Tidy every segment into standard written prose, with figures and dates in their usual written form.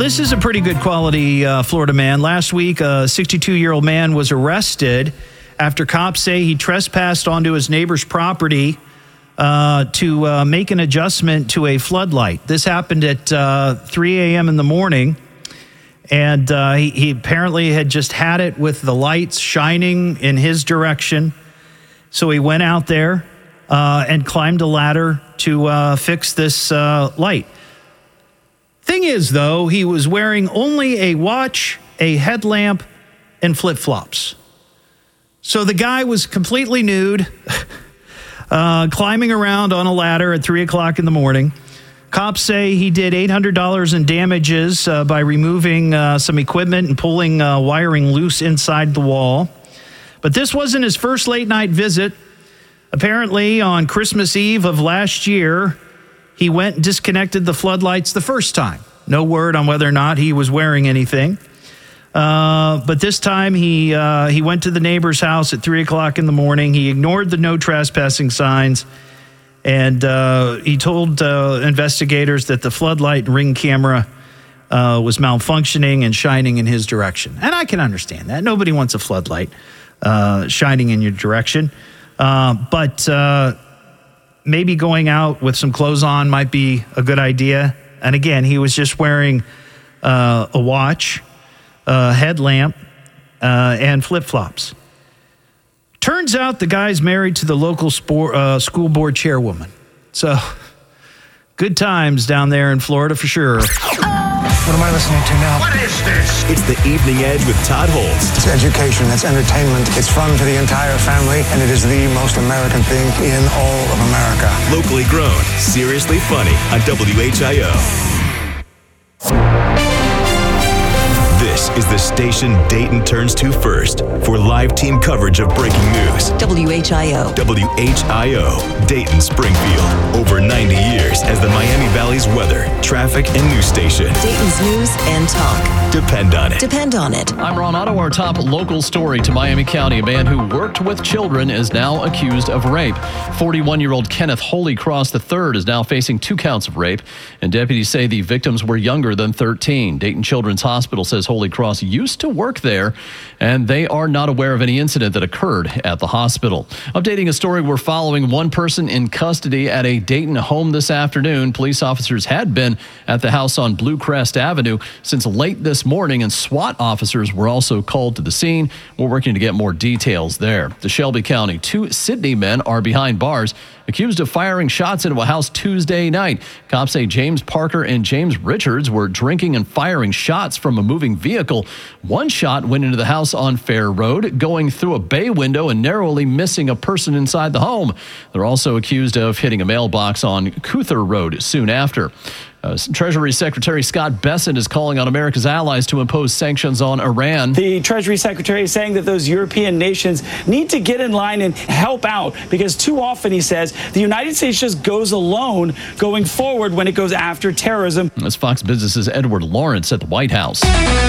this is a pretty good quality Florida man. Last week, a 62-year-old man was arrested after cops say he trespassed onto his neighbor's property to make an adjustment to a floodlight. This happened at 3 a.m. in the morning, and he apparently had just had it with the lights shining in his direction. So he went out there and climbed a ladder to fix this light. Thing is, though, he was wearing only a watch, a headlamp, and flip-flops. So the guy was completely nude, climbing around on a ladder at 3 o'clock in the morning. Cops say he did $800 in damages by removing some equipment and pulling wiring loose inside the wall. But this wasn't his first late-night visit. Apparently, on Christmas Eve of last year, he went and disconnected the floodlights the first time. No word on whether or not he was wearing anything. But this time he went to the neighbor's house at 3 o'clock in the morning. He ignored the no trespassing signs, and he told investigators that the floodlight ring camera was malfunctioning and shining in his direction. And I can understand that. Nobody wants a floodlight shining in your direction. But maybe going out with some clothes on might be a good idea. And again, he was just wearing a watch, a headlamp, and flip-flops. Turns out the guy's married to the local school board chairwoman. So, good times down there in Florida for sure. What am I listening to now? What is this? It's The Evening Edge with Todd Holtz. It's education, it's entertainment, it's fun for the entire family, and it is the most American thing in all of America. Locally grown, seriously funny on WHIO. This is the station Dayton turns to first for live team coverage of breaking news. WHIO. WHIO, Dayton, Springfield. Over 90 years as the Miami Valley's weather, traffic, and news station. Dayton's news and talk. Depend on it. Depend on it. I'm Ron Otto. Our top local story to Miami County. A man who worked with children is now accused of rape. 41-year-old Kenneth Holycross III is now facing 2 counts of rape, and deputies say the victims were younger than 13. Dayton Children's Hospital says Holycross used to work there, and they are not aware of any incident that occurred at the hospital. Updating a story we're following, one person in custody at a Dayton home this afternoon. Police officers had been at the house on Blue Crest Avenue since late this morning, and SWAT officers were also called to the scene. We're working to get more details there. The Shelby County, 2 Sydney men are behind bars, accused of firing shots into a house Tuesday night. Cops say James Parker and James Richards were drinking and firing shots from a moving vehicle. One shot went into the house on Fair Road, going through a bay window and narrowly missing a person inside the home. They're also accused of hitting a mailbox on Cuther Road soon after. Treasury Secretary Scott Bessent is calling on America's allies to impose sanctions on Iran. The Treasury Secretary is saying that those European nations need to get in line and help out, because too often, he says, the United States just goes alone going forward when it goes after terrorism. That's Fox Business's Edward Lawrence at the White House.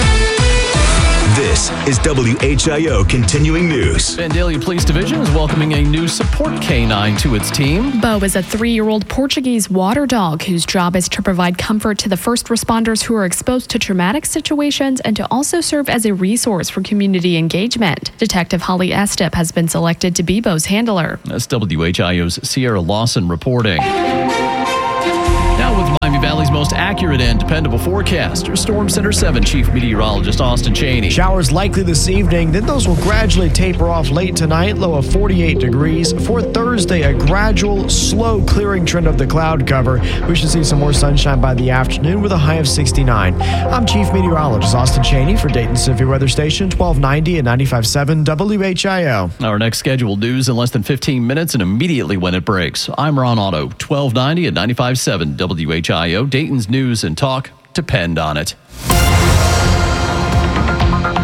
This is WHIO Continuing News. Vandalia Police Division is welcoming a new support canine to its team. Bo is a 3-year-old Portuguese water dog whose job is to provide comfort to the first responders who are exposed to traumatic situations and to also serve as a resource for community engagement. Detective Holly Estep has been selected to be Bo's handler. That's WHIO's Sierra Lawson reporting. Now with Miami Valley's most accurate and dependable forecast, your Storm Center 7 Chief Meteorologist Austin Cheney. Showers likely this evening, then those will gradually taper off late tonight, low of 48 degrees. For Thursday, a gradual, slow clearing trend of the cloud cover. We should see some more sunshine by the afternoon with a high of 69. I'm Chief Meteorologist Austin Cheney for Dayton Severe Weather Station 1290 and 95.7 WHIO. Our next scheduled news in less than 15 minutes and immediately when it breaks. I'm Ron Otto, 1290 and 95.7 WHIO. Dayton's news and talk. Depend on it.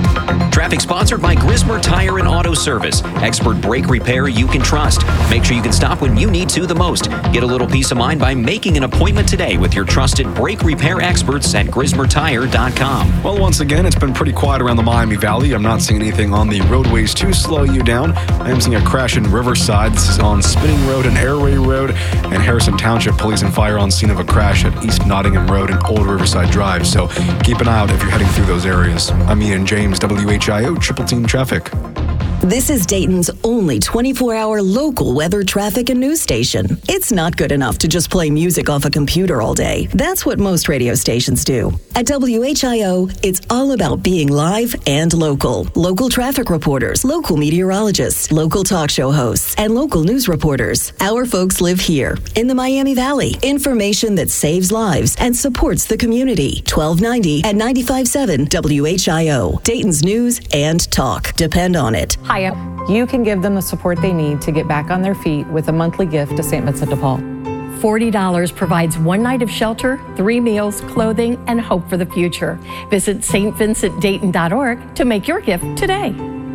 Traffic sponsored by Grismer Tire and Auto Service. Expert brake repair you can trust. Make sure you can stop when you need to the most. Get a little peace of mind by making an appointment today with your trusted brake repair experts at GrismerTire.com. Well, once again, it's been pretty quiet around the Miami Valley. I'm not seeing anything on the roadways to slow you down. I am seeing a crash in Riverside. This is on Spinning Road and Airway Road, and Harrison Township Police and Fire on scene of a crash at East Nottingham Road and Old Riverside Drive. So keep an eye out if you're heading through those areas. I'm Ian James, WHIO Triple Team Traffic. This is Dayton's only 24-hour local weather, traffic, and news station. It's not good enough to just play music off a computer all day. That's what most radio stations do. At WHIO, it's all about being live and local. Local traffic reporters, local meteorologists, local talk show hosts, and local news reporters. Our folks live here in the Miami Valley. Information that saves lives and supports the community. 1290 and 95.7 WHIO. Dayton's news and talk. Depend on it. Hiya. You can give them the support they need to get back on their feet with a monthly gift to St. Vincent de Paul. $40 provides one night of shelter, 3 meals, clothing, and hope for the future. Visit stvincentdayton.org to make your gift today.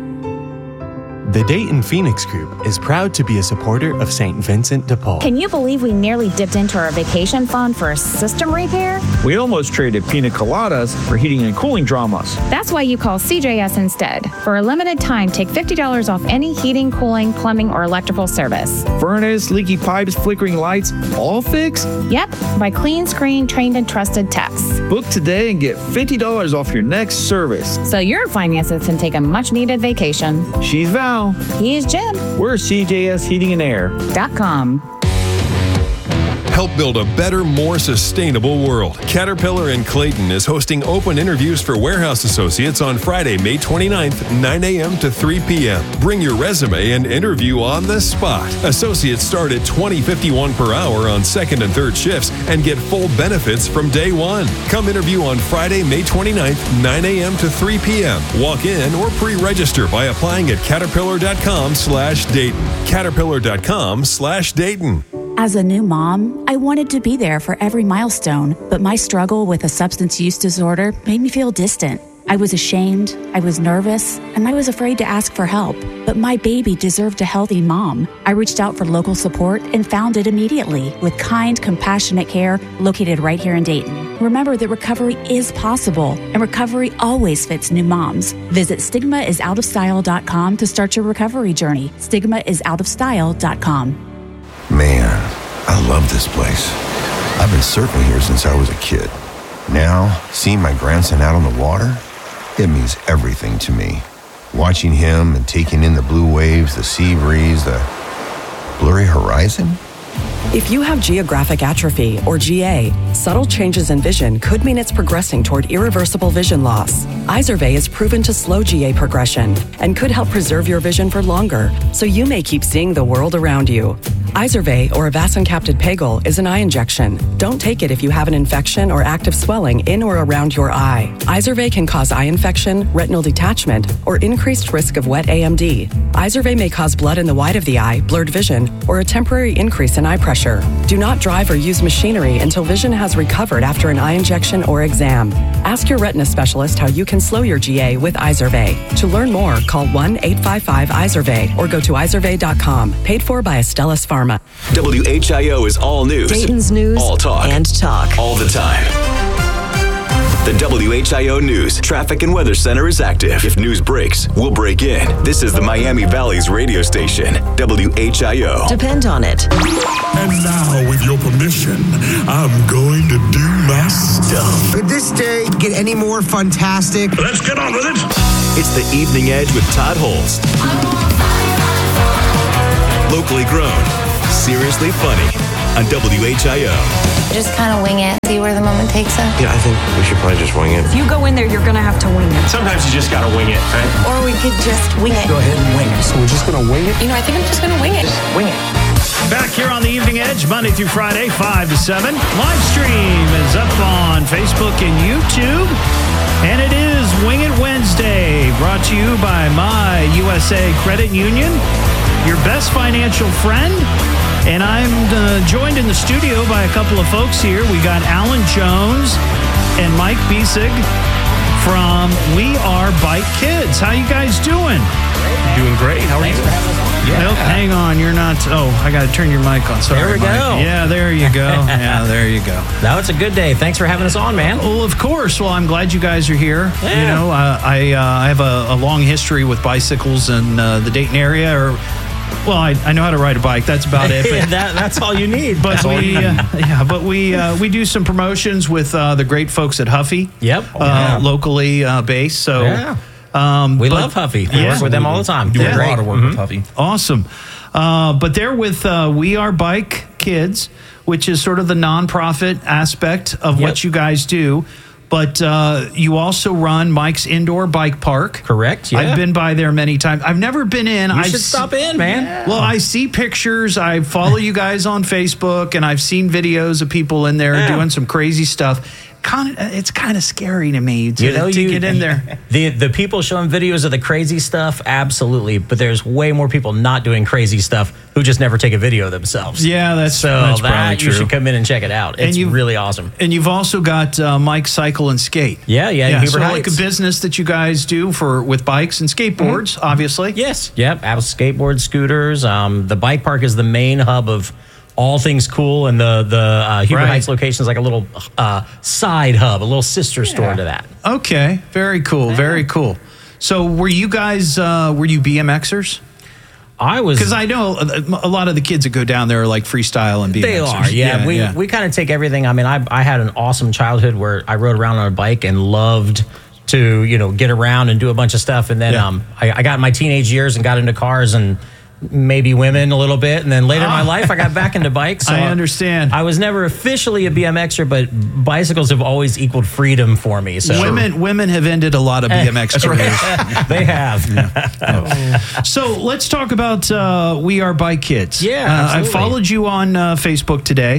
The Dayton Phoenix Group is proud to be a supporter of St. Vincent de Paul. Can you believe we nearly dipped into our vacation fund for a system repair? We almost traded pina coladas for heating and cooling dramas. That's why you call CJS instead. For a limited time, take $50 off any heating, cooling, plumbing, or electrical service. Furnace, leaky pipes, flickering lights, all fixed? Yep, by clean, screened, trained, and trusted techs. Book today and get $50 off your next service. So your finances can take a much-needed vacation. She's Val. He's Jim. We're CJS Heating and Air.com. Help build a better, more sustainable world. Caterpillar in Clayton is hosting open interviews for warehouse associates on Friday, May 29th, 9 a.m. to 3 p.m. Bring your resume and interview on the spot. Associates start at $20.51 per hour on second and third shifts and get full benefits from day one. Come interview on Friday, May 29th, 9 a.m. to 3 p.m. Walk in or pre-register by applying at caterpillar.com/Dayton. Caterpillar.com/Dayton. As a new mom, I wanted to be there for every milestone, but my struggle with a substance use disorder made me feel distant. I was ashamed, I was nervous, and I was afraid to ask for help. But my baby deserved a healthy mom. I reached out for local support and found it immediately with kind, compassionate care located right here in Dayton. Remember that recovery is possible, and recovery always fits new moms. Visit stigmaisoutofstyle.com to start your recovery journey. stigmaisoutofstyle.com. Man, I love this place. I've been surfing here since I was a kid. Now, seeing my grandson out on the water, it means everything to me. Watching him and taking in the blue waves, the sea breeze, the blurry horizon. If you have geographic atrophy, or GA, subtle changes in vision could mean it's progressing toward irreversible vision loss. Izervay is proven to slow GA progression and could help preserve your vision for longer, so you may keep seeing the world around you. Izervay, or avacincaptad pegol, is an eye injection. Don't take it if you have an infection or active swelling in or around your eye. Izervay can cause eye infection, retinal detachment, or increased risk of wet AMD. Izervay may cause blood in the white of the eye, blurred vision, or a temporary increase in eye pressure. Do not drive or use machinery until vision has recovered after an eye injection or exam. Ask your retina specialist how you can slow your GA with Izervay. To learn more, call 1-855-IZERVAY or go to izervay.com. Paid for by Astellas Pharma. WHIO is all news. Dayton's news all talk. And talk. All the time. The WHIO News Traffic and Weather Center is active. If news breaks, we'll break in. This is the Miami Valley's radio station, WHIO. Depend on it. And now, with your permission, I'm going to do my stuff. Could this day get any more fantastic? Let's get on with it. It's the Evening Edge with Todd Holst. Locally grown, seriously funny on WHIO. Just kind of wing it, see where the moment takes us. Yeah, I think we should probably just wing it. If you go in there, you're going to have to wing it. Sometimes you just got to wing it, right? Or we could just wing it. Go ahead and wing it. So we're just going to wing it? You know, I think I'm just going to wing it. Just wing it. Back here on the Evening Edge, Monday through Friday, 5 to 7. Live stream is up on Facebook and YouTube. And it is Wing It Wednesday, brought to you by My USA Credit Union, your best financial friend. And I'm joined in the studio by a couple of folks here. We got Alan Jones and Mike Biesig from We Are Bike Kids. How you guys doing? Doing great. How are you? Yeah. Hang on, you're not. Oh, I got to turn your mic on. Sorry, there we go. Mike. Yeah, there you go. Yeah, there you go. Now it's a good day. Thanks for having us on, man. Well, of course. Well, I'm glad you guys are here. Yeah. You know, I have a long history with bicycles in the Dayton area. Well, I know how to ride a bike. That's about it. But, that's all you need. But we do some promotions with the great folks at Huffy. Yep. Locally based. So. Yeah. We love Huffy. We work with them all the time. Do a lot of work with Huffy. Awesome. But they're with We Are Bike Kids, which is sort of the nonprofit aspect of what you guys do. But you also run Mike's Indoor Bike Park. Correct, yeah. I've been by there many times. I've never been in. You should stop in, man. Yeah. Well, I see pictures. I follow you guys on Facebook, and I've seen videos of people in there doing some crazy stuff. It's kind of scary to me to get in there. The people showing videos of the crazy stuff, absolutely. But there's way more people not doing crazy stuff who just never take a video of themselves. Yeah, that's that true. You should come in and check it out. It's really awesome. And you've also got Mike's Cycle and Skate. Yeah. So like a business that you guys do with bikes and skateboards, obviously. Yes. Yep. Skateboard, scooters. The bike park is the main hub of all things cool, and the Huber Heights location is like a little side hub, a little sister store to that. Okay, very cool, very cool. So were you guys, were you BMXers? I was. Because I know a lot of the kids that go down there are like freestyle and BMXers. They are, yeah. We kind of take everything. I mean, I had an awesome childhood where I rode around on a bike and loved to, get around and do a bunch of stuff. And then I got in my teenage years and got into cars and maybe women a little bit, and then later in my life I got back into bikes. So I understand. I was never officially a BMXer, but bicycles have always equaled freedom for me. So women have ended a lot of BMX careers. They have. So let's talk about We Are Bike Kids. Yeah, I followed you on Facebook today.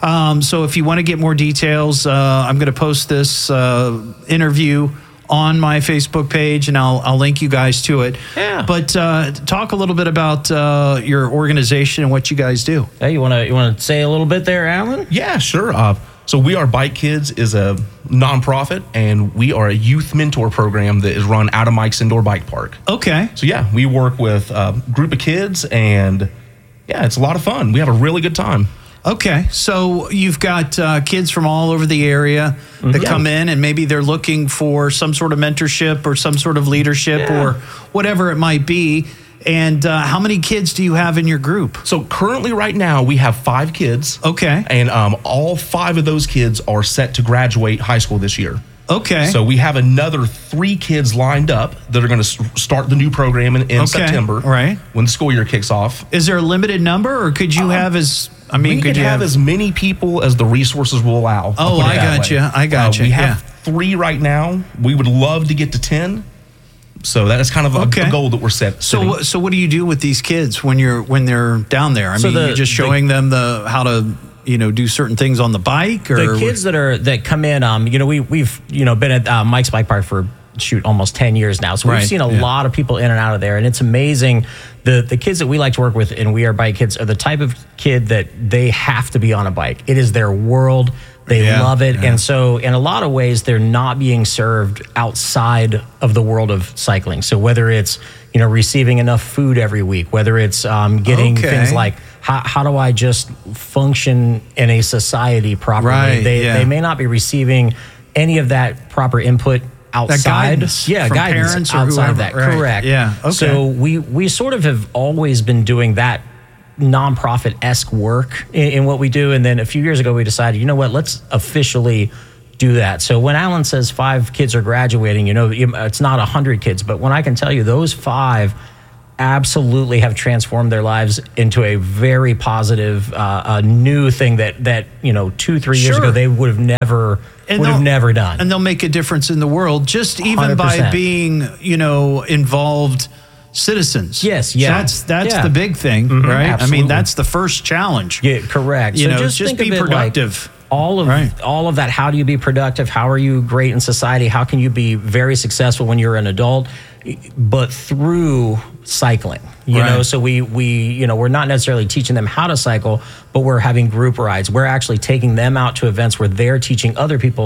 So if you want to get more details, I'm going to post this interview on my Facebook page, and I'll link you guys to it. Yeah. But talk a little bit about your organization and what you guys do. Hey, you want to say a little bit there, Alan? Yeah, sure. So We Are Bike Kids is a nonprofit, and we are a youth mentor program that is run out of Mike's Indoor Bike Park. Okay. So yeah, we work with a group of kids, and it's a lot of fun. We have a really good time. Okay, so you've got kids from all over the area that come in, and maybe they're looking for some sort of mentorship or some sort of leadership or whatever it might be. And how many kids do you have in your group? So currently right now we have 5 kids. Okay. And all 5 of those kids are set to graduate high school this year. Okay. So we have another 3 kids lined up that are going to start the new program in September. Right. When the school year kicks off. Is there a limited number, or could you have as... we could have as many people as the resources will allow. Oh, I got you. We have 3 right now. We would love to get to 10. So that is kind of a goal that we're set. So what do you do with these kids when they're down there? I mean, you're just showing them how to do certain things on the bike, or the kids that come in. We've been at Mike's Bike Park for almost 10 years now. So we've seen a lot of people in and out of there, and it's amazing. The kids that we like to work with in We Are Bike Kids are the type of kid that they have to be on a bike. It is their world. They love it. And so in a lot of ways, they're not being served outside of the world of cycling. So whether it's, receiving enough food every week, whether it's getting things like, how do I just function in a society properly? Right, they may not be receiving any of that proper input outside. Guidance from guidance parents or outside of whoever, that. right. Correct. Yeah. Okay. So we sort of have always been doing that nonprofit-esque work in what we do. And then a few years ago, we decided, let's officially do that. So when Alan says 5 kids are graduating, it's not 100 kids, but when I can tell you those 5 absolutely have transformed their lives into a very positive, new thing that 2-3 years ago they would have never done. And they'll make a difference in the world just even 100%. by being, involved citizens. Yes, yeah. That's the big thing, right? Absolutely. I mean, that's the first challenge. Yeah, correct. So just just think be of it productive. Like all of that. How do you be productive? How are you great in society? How can you be very successful when you're an adult? But through cycling, you know. So we're not necessarily teaching them how to cycle, but we're having group rides. We're actually taking them out to events where they're teaching other people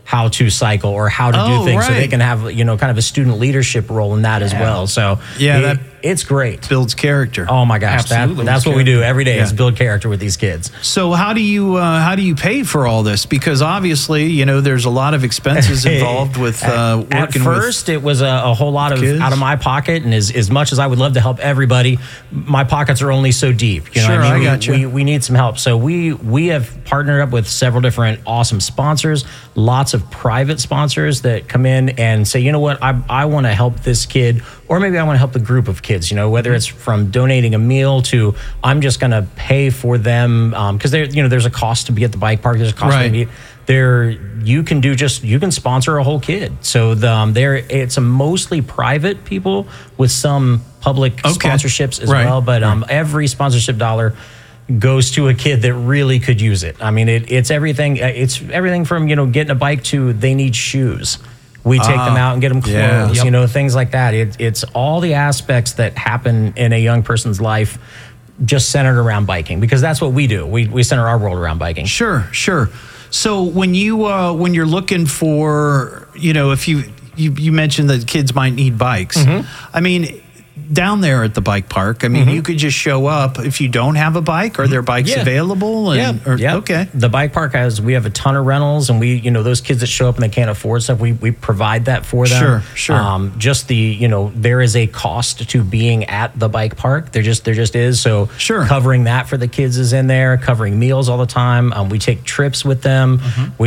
how to cycle or how to do things, so they can have kind of a student leadership role in that as well. So it's great. Builds character. Oh my gosh, that's what we do every day is build character with these kids. So how do you pay for all this? Because obviously there's a lot of expenses involved with working. At first, it was a whole lot of out of my pocket, and as much as I would love to help everybody, my pockets are only so deep. I got you. We need some help. So we have partnered up with several different awesome sponsors, lots of private sponsors that come in and say, you know what, I want to help this kid, or maybe I want to help the group of kids, whether it's from donating a meal to I'm just going to pay for them because there's a cost to be at the bike park. There's a cost to be there. You can sponsor a whole kid. So it's a mostly private people with some public sponsorships as well. But every sponsorship dollar goes to a kid that really could use it. I mean, it's everything. It's everything from getting a bike to they need shoes. We take them out and get them clothes, things like that. It's all the aspects that happen in a young person's life just centered around biking, because that's what we do. We center our world around biking. Sure. So when you're looking for, if you mentioned that kids might need bikes. I mean, down there at the bike park, I mean, you could just show up. If you don't have a bike, are there bikes available? Okay. The bike park we have a ton of rentals, and we, those kids that show up and they can't afford stuff, we provide that for them. Sure. Just there is a cost to being at the bike park. There just is. So covering that for the kids is in there, covering meals all the time. We take trips with them.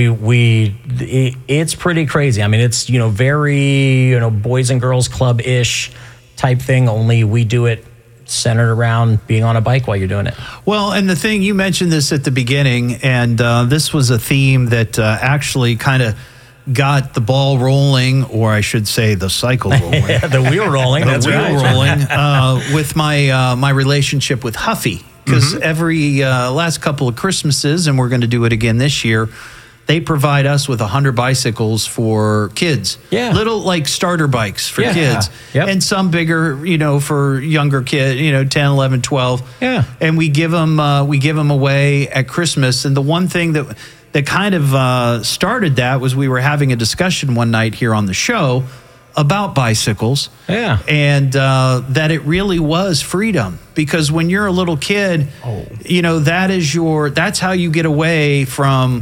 It's pretty crazy. I mean, it's, very, Boys and Girls Club-ish type thing, only we do it centered around being on a bike while you're doing it. Well, and the thing, you mentioned this at the beginning, and this was a theme that actually kind of got the ball rolling, or I should say the cycle rolling. The wheel rolling. That's rolling with my relationship with Huffy, because every last couple of Christmases, and we're going to do it again this year, they provide us with 100 bicycles for kids. Yeah. Little like starter bikes for kids. Yep. And some bigger, for younger kids, 10, 11, 12. Yeah. And we give them away at Christmas. And the one thing that kind of started that was we were having a discussion one night here on the show about bicycles. Yeah. And that it really was freedom, because when you're a little kid, that's how you get away from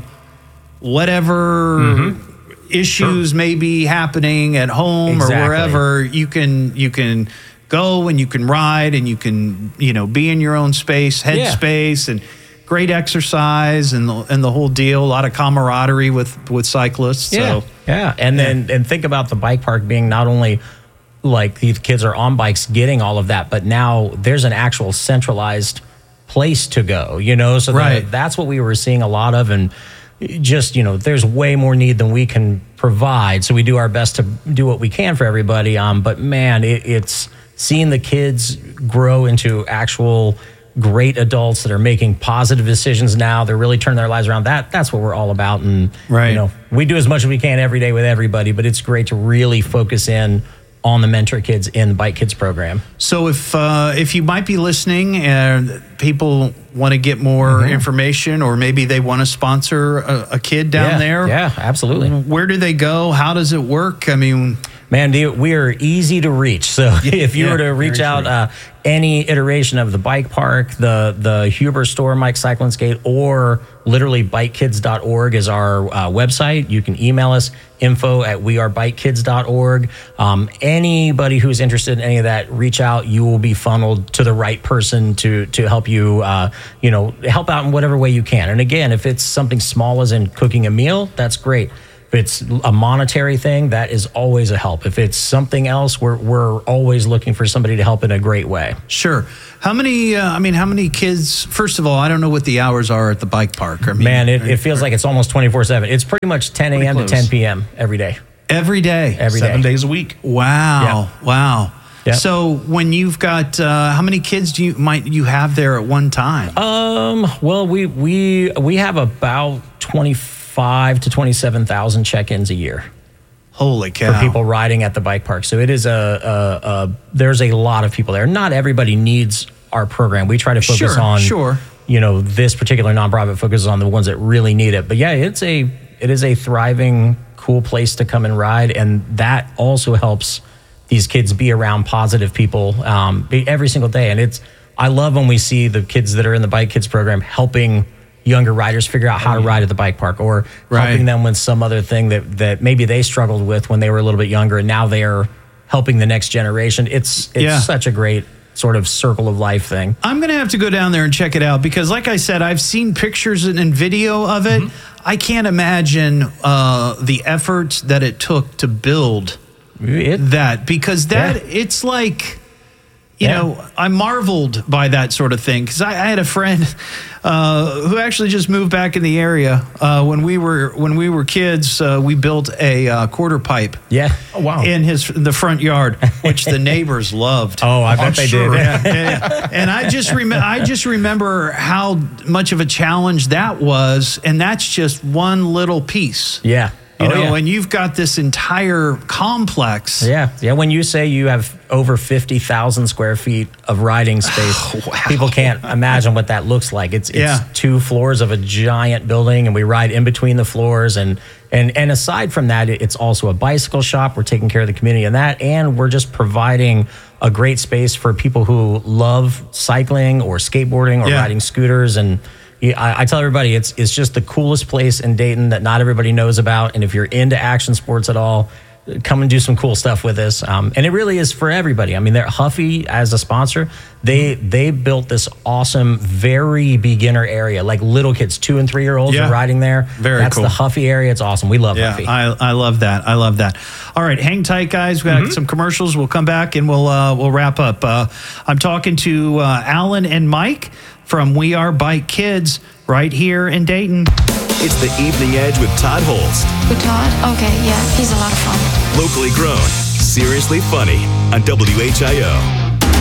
whatever issues may be happening at home or wherever. You can go and you can ride and you can be in your own space, headspace, and great exercise and the whole deal. A lot of camaraderie with cyclists. Yeah. So And think about the bike park being not only like these kids are on bikes getting all of that, but now there's an actual centralized place to go. So that's what we were seeing a lot of. And just, there's way more need than we can provide. So we do our best to do what we can for everybody. But man, it's seeing the kids grow into actual great adults that are making positive decisions now. They're really turning their lives around. That's what we're all about. And, we do as much as we can every day with everybody, but it's great to really focus in on the Mentor Kids in the Bike Kids program. So if you might be listening and people want to get more information, or maybe they want to sponsor a kid down there. Yeah, absolutely. Where do they go? How does it work? I mean, man, we are easy to reach. So if you were to reach out any iteration of the bike park, the Huber store, Mike Cycle and Skate, or literally bikekids.org is our website. You can email us info@wearebikekids.org. Anybody who's interested in any of that, reach out. You will be funneled to the right person to help you, help out in whatever way you can. And again, if it's something small as in cooking a meal, that's great. If it's a monetary thing, that is always a help. If it's something else, we're always looking for somebody to help in a great way. Sure. How many kids, first of all, I don't know what the hours are at the bike park. I mean, man, it feels like it's almost 24/7. It's pretty much 10 a.m. to 10 p.m. every day. Every day? Every day. 7 days a week. Wow. Yeah. Wow. Yep. So when you've got, how many kids might you have there at one time? Well, we have about 25 to 27,000 check-ins a year. Holy cow. For people riding at the bike park. So it is there's a lot of people there. Not everybody needs our program. We try to focus on, this particular nonprofit focuses on the ones that really need it. But yeah, it is a thriving, cool place to come and ride, and that also helps these kids be around positive people every single day. And I love when we see the kids that are in the Bike Kids program helping younger riders figure out how to ride at the bike park, or helping them with some other thing that maybe they struggled with when they were a little bit younger, and now they are helping the next generation. It's such a great sort of circle of life thing. I'm going to have to go down there and check it out because, like I said, I've seen pictures and video of it. I can't imagine the effort that it took to build that, because it's like, you know, I marveled by that sort of thing, because I had a friend who actually just moved back in the area. When we were kids, we built a quarter pipe. Yeah. Oh, wow. In the front yard, which the neighbors loved. Oh, I bet they did. Yeah. And I just remember how much of a challenge that was, and that's just one little piece. Yeah. You know, and you've got this entire complex. Yeah. When you say you have over 50,000 square feet of riding space, people can't imagine what that looks like. It's 2 floors of a giant building, and we ride in between the floors. And aside from that, it's also a bicycle shop. We're taking care of the community in that, and we're just providing a great space for people who love cycling or skateboarding or riding scooters. And I tell everybody, it's just the coolest place in Dayton that not everybody knows about. And if you're into action sports at all, come and do some cool stuff with us. And it really is for everybody. I mean, Huffy, as a sponsor, they built this awesome, very beginner area, like little kids, 2 and 3 year olds are riding there. That's cool. The Huffy area. It's awesome. We love Huffy. I love that. I love that. All right, hang tight, guys. We got some commercials. We'll come back and we'll wrap up. I'm talking to Alan and Mike from We Are Bike Kids right here in Dayton. It's the Evening Edge with Todd Holst. With Todd? Okay, yeah, he's a lot of fun. Locally grown, seriously funny on WHIO.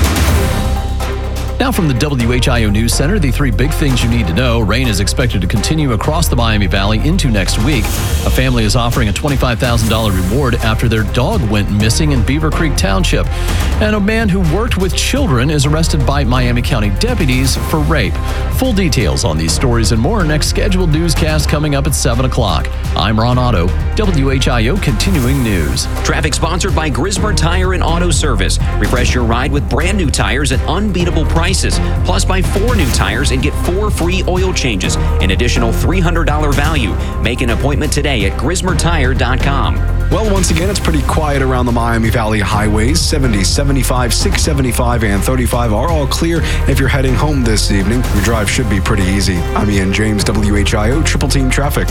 Now from the WHIO News Center, the 3 big things you need to know. Rain is expected to continue across the Miami Valley into next week. A family is offering a $25,000 reward after their dog went missing in Beaver Creek Township. And a man who worked with children is arrested by Miami County deputies for rape. Full details on these stories and more next scheduled newscast coming up at 7 o'clock. I'm Ron Otto, WHIO Continuing News. Traffic sponsored by Grismer Tire and Auto Service. Refresh your ride with brand new tires at unbeatable prices. Plus, buy 4 new tires and get 4 free oil changes, an additional $300 value. Make an appointment today at GrismerTire.com. Well, once again, it's pretty quiet around the Miami Valley highways. 70, 75, 675, and 35 are all clear. If you're heading home this evening, your drive should be pretty easy. I'm Ian James, WHIO Triple Team Traffic.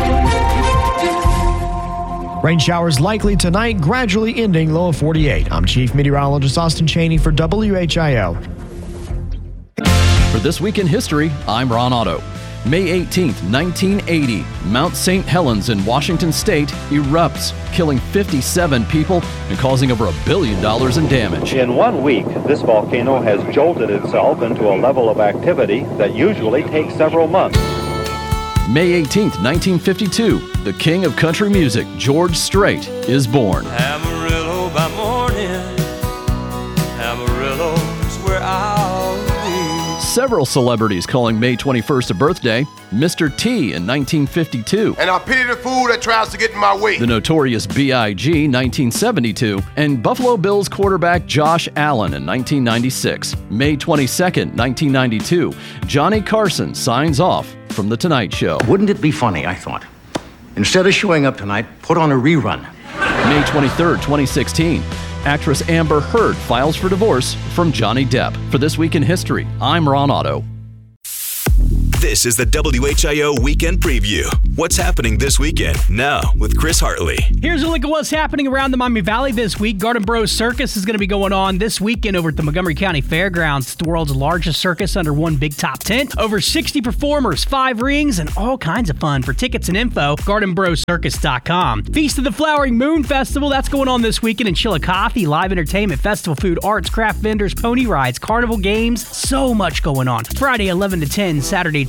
Rain showers likely tonight, gradually ending, low of 48. I'm Chief Meteorologist Austin Cheney for WHIO. For This Week in History, I'm Ron Otto. May 18th, 1980, Mount St. Helens in Washington State erupts, killing 57 people and causing over $1 billion in damage. In 1 week, this volcano has jolted itself into a level of activity that usually takes several months. May 18th, 1952, the king of country music, George Strait, is born. Amarillo by morning, Amarillo's where I'll be. Several celebrities calling May 21st a birthday. Mr. T in 1952. And I pity the fool that tries to get in my way. The Notorious B.I.G. 1972. And Buffalo Bills quarterback Josh Allen in 1996. May 22nd, 1992. Johnny Carson signs off from The Tonight Show. Wouldn't it be funny, I thought, instead of showing up tonight, put on a rerun. May 23rd, 2016. Actress Amber Heard files for divorce from Johnny Depp. For This Week in History, I'm Ron Otto. This is the WHIO Weekend Preview. What's happening this weekend? Now with Chris Hartley. Here's a look at what's happening around the Miami Valley this week. Garden Bros Circus is going to be going on this weekend over at the Montgomery County Fairgrounds. It's the world's largest circus under one big top tent. Over 60 performers, 5 rings, and all kinds of fun. For tickets and info, gardenbroscircus.com. Feast of the Flowering Moon Festival, that's going on this weekend in Chillicothe. Live entertainment, festival food, arts, craft vendors, pony rides, carnival games, so much going on. Friday 11 to 10, Saturday 10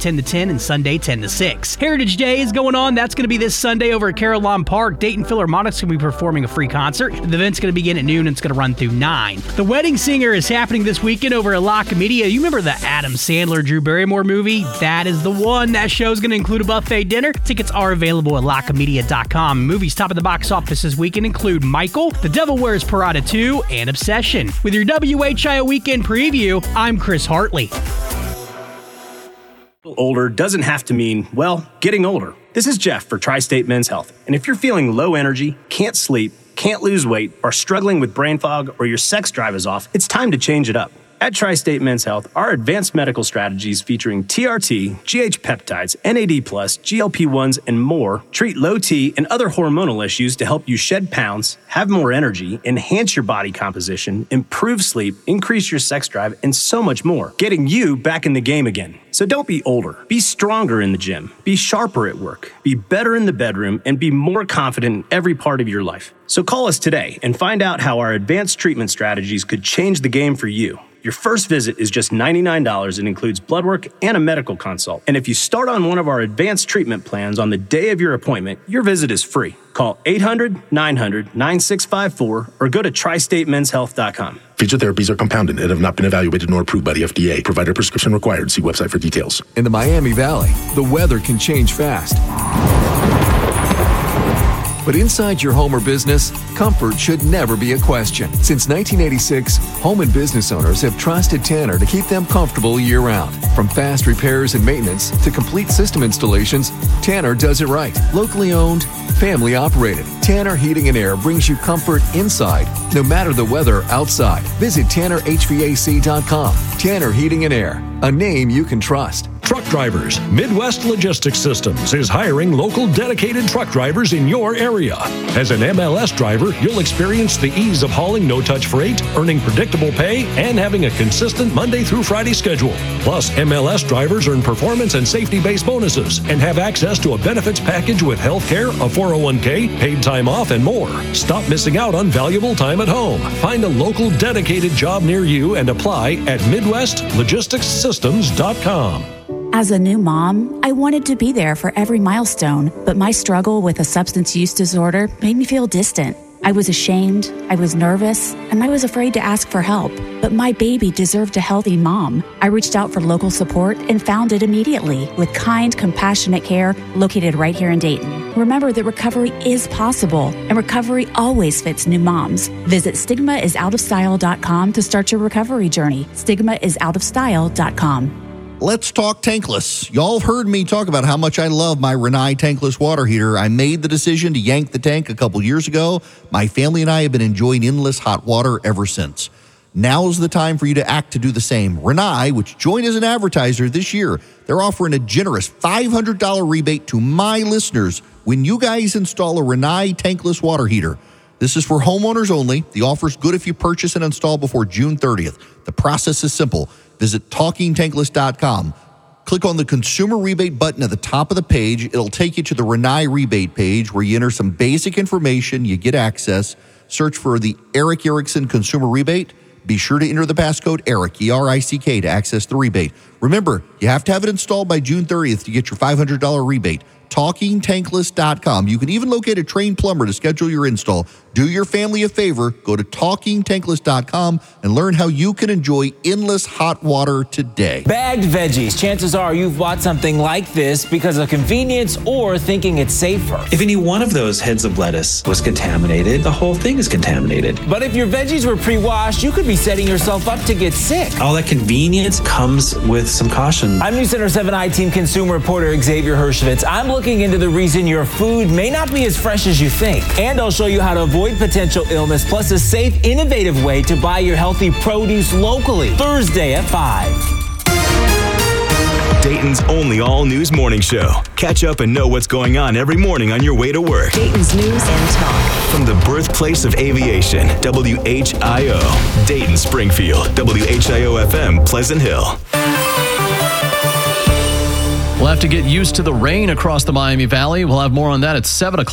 10 to 10 and Sunday 10 to 6. Heritage Day is going on. That's going to be this Sunday over at Carillon Park. Dayton Philharmonic's going to be performing a free concert. The event's going to begin at noon and it's going to run through 9. The Wedding Singer is happening this weekend over at La Comedia. You remember the Adam Sandler, Drew Barrymore movie? That is the one. That show's going to include a buffet dinner. Tickets are available at lacomedia.com. Movies top of the box office this weekend include Michael, The Devil Wears Prada 2, and Obsession. With your WHIO weekend preview, I'm Chris Hartley. Older doesn't have to mean, well, getting older. This is Jeff for Tri-State Men's Health. And if you're feeling low energy, can't sleep, can't lose weight, are struggling with brain fog, or your sex drive is off, it's time to change it up. At Tri-State Men's Health, our advanced medical strategies featuring TRT, GH peptides, NAD+, GLP-1s, and more treat low T and other hormonal issues to help you shed pounds, have more energy, enhance your body composition, improve sleep, increase your sex drive, and so much more, getting you back in the game again. So don't be older. Be stronger in the gym. Be sharper at work. Be better in the bedroom, and be more confident in every part of your life. So call us today and find out how our advanced treatment strategies could change the game for you. Your first visit is just $99 and includes blood work and a medical consult. And if you start on one of our advanced treatment plans on the day of your appointment, your visit is free. Call 800-900-9654 or go to tristatemenshealth.com. Future therapies are compounded and have not been evaluated nor approved by the FDA. Provider prescription required. See website for details. In the Miami Valley, the weather can change fast. But inside your home or business, comfort should never be a question. Since 1986, home and business owners have trusted Tanner to keep them comfortable year-round. From fast repairs and maintenance to complete system installations, Tanner does it right. Locally owned, family operated. Tanner Heating and Air brings you comfort inside, no matter the weather outside. Visit TannerHVAC.com. Tanner Heating and Air, a name you can trust. Truck drivers. Midwest Logistics Systems is hiring local dedicated truck drivers in your area. As an MLS driver, you'll experience the ease of hauling no-touch freight, earning predictable pay, and having a consistent Monday through Friday schedule. Plus, MLS drivers earn performance and safety-based bonuses and have access to a benefits package with health care, a 401k, paid time off, and more. Stop missing out on valuable time at home. Find a local dedicated job near you and apply at MidwestLogisticsSystems.com. As a new mom, I wanted to be there for every milestone, but my struggle with a substance use disorder made me feel distant. I was ashamed, I was nervous, and I was afraid to ask for help. But my baby deserved a healthy mom. I reached out for local support and found it immediately with kind, compassionate care located right here in Dayton. Remember that recovery is possible, and recovery always fits new moms. Visit stigmaisoutofstyle.com to start your recovery journey. Stigmaisoutofstyle.com. Let's talk tankless. Y'all have heard me talk about how much I love my Rinnai tankless water heater. I made the decision to yank the tank a couple years ago. My family and I have been enjoying endless hot water ever since. Now's the time for you to act to do the same. Rinnai, which joined as an advertiser this year, they're offering a generous $500 rebate to my listeners when you guys install a Rinnai tankless water heater. This is for homeowners only. The offer's good if you purchase and install before June 30th. The process is simple. Visit TalkingTankless.com. Click on the consumer rebate button at the top of the page. It'll take you to the Rinnai rebate page where you enter some basic information. You get access. Search for the Eric Erickson consumer rebate. Be sure to enter the passcode ERICK, E-R-I-C-K, to access the rebate. Remember, you have to have it installed by June 30th to get your $500 rebate. TalkingTankless.com. You can even locate a trained plumber to schedule your install. Do your family a favor. Go to TalkingTankless.com and learn how you can enjoy endless hot water today. Bagged veggies. Chances are you've bought something like this because of convenience or thinking it's safer. If any one of those heads of lettuce was contaminated, the whole thing is contaminated. But if your veggies were pre-washed, you could be setting yourself up to get sick. All that convenience comes with some caution. I'm News Center 7 I-Team consumer reporter Xavier Hershevitz. I'm looking into the reason your food may not be as fresh as you think. And I'll show you how to avoid potential illness, plus a safe, innovative way to buy your healthy produce locally. Thursday at 5. Dayton's only all-news morning show. Catch up and know what's going on every morning on your way to work. Dayton's News and Talk. From the birthplace of aviation, WHIO. Dayton, Springfield, WHIO-FM, Pleasant Hill. We'll have to get used to the rain across the Miami Valley. We'll have more on that at 7 o'clock.